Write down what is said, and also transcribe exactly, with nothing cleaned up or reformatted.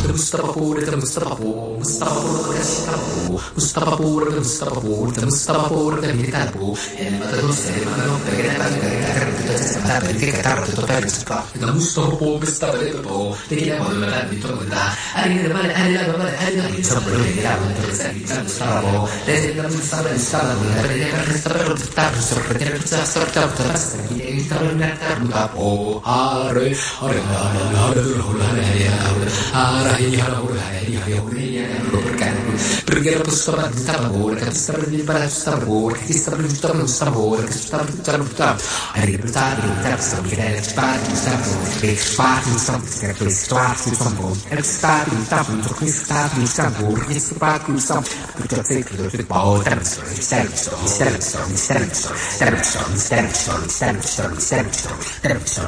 Mustafa Pur, Mustafa Pur, Mustafa Pur, Mustafa Pur, Mustafa Pur, Mustafa Pur, Militare Pur, e il matador se ne mandano perché ne parli perché ne parli perché ne parli perché ne parli tutto per il spazio. Da Mustafa Pur, Mustafa Pur, te che ne vuoi mandare di tutto da arrivare male, arrivare male, arrivare male, insomma, quello che era, mentre sei in Mustafa Pur, le la Mustafa è stata per perché sta per portare sorprendere questa sorta di rasta che è stata in terra po are are perché era questo lavoro che sta per imparare questo lavoro che sta per giusto questo lavoro che sta per giusto questo a riportare il terzo che è spazio sta per spazio sta per spazio sta per spazio sta per spazio sta per spazio sta per secolo del power terzo terzo terzo terzo terzo terzo terzo terzo terzo